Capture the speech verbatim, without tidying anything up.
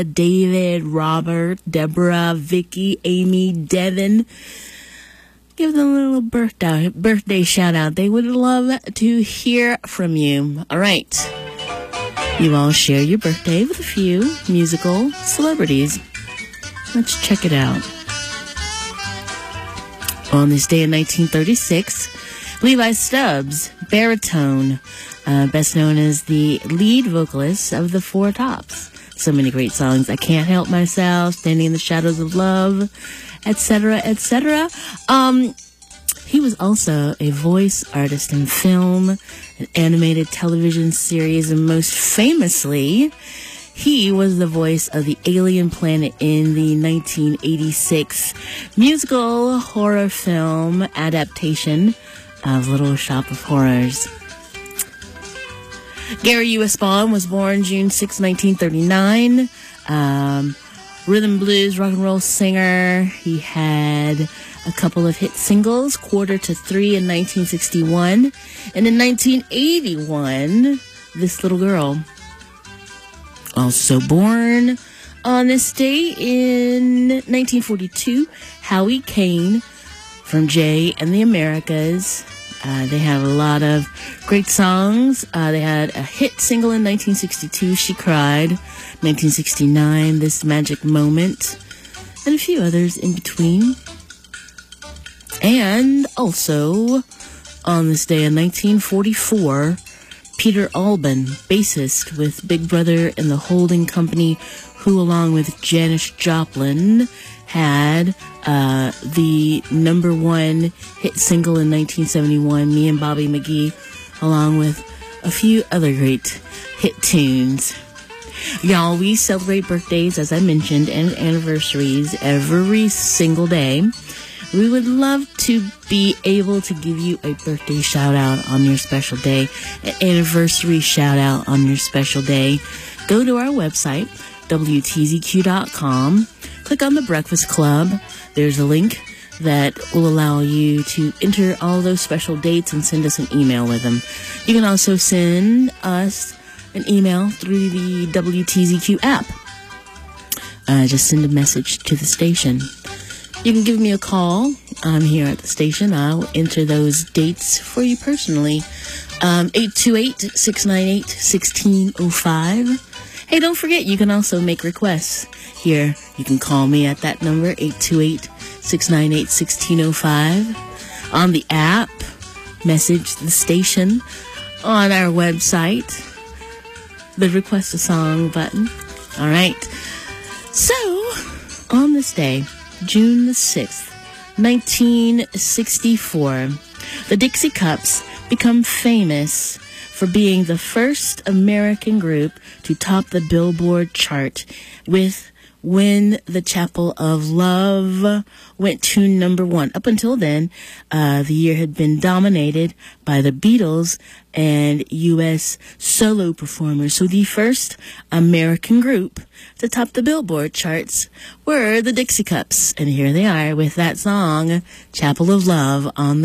David, Robert, Deborah, Vicky, Amy, Devin. Give them a little birthday, birthday shout out. They would love to hear from you. All right. You all share your birthday with a few musical celebrities. Let's check it out. On this day in nineteen thirty-six, Levi Stubbs, baritone, uh, best known as the lead vocalist of the Four Tops. So many great songs. I Can't Help Myself, Standing in the Shadows of Love, et cetera, et cetera. Um, he was also a voice artist in film, an animated television series, and most famously, he was the voice of the alien planet in the nineteen eighty-six musical horror film adaptation of Little Shop of Horrors. Gary U S. Bond was born June sixth, nineteen thirty-nine. Um, rhythm blues, rock and roll singer. He had a couple of hit singles, Quarter to Three in nineteen sixty-one. And in nineteen eighty-one, This Little Girl. Also born on this day in nineteen forty-two, Howie Kane from Jay and the Americas. Uh, they have a lot of great songs. Uh, they had a hit single in nineteen sixty-two, She Cried. nineteen sixty-nine, This Magic Moment. And a few others in between. And also, on this day in nineteen forty-four, Peter Alban, bassist with Big Brother and the Holding Company, who along with Janis Joplin had uh, the number one hit single in nineteen seventy-one, Me and Bobby McGee, along with a few other great hit tunes. Y'all, we celebrate birthdays, as I mentioned, and anniversaries every single day. We would love to be able to give you a birthday shout out on your special day, an anniversary shout out on your special day. Go to our website, W T Z Q dot com. Click on the Breakfast Club. There's a link that will allow you to enter all those special dates and send us an email with them. You can also send us an email through the W T Z Q app. Uh, just send a message to the station. You can give me a call. I'm here at the station. I'll enter those dates for you personally. Um, eight two eight, six nine eight, one six zero five. Hey, don't forget, you can also make requests here. You can call me at that number, eight two eight, six nine eight, one six zero five. On the app, message the station. On our website, the request a song button. All right. So, on this day, June the sixth, nineteen sixty-four, the Dixie Cups become famous for being the first American group to top the Billboard chart with When the Chapel of Love went to number one. Up until then, uh, the year had been dominated by the Beatles and U S solo performers. So the first American group to top the Billboard charts were the Dixie Cups. And here they are with that song, Chapel of Love, on the